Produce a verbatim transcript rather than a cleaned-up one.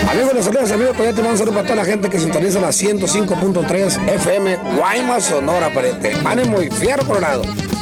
Amigos, les saludos, amigos, pues ya te mando un saludo para toda la gente que sintoniza la ciento cinco punto tres F M, Guaymas, Sonora, pariente. Ánimo y fierro colorado.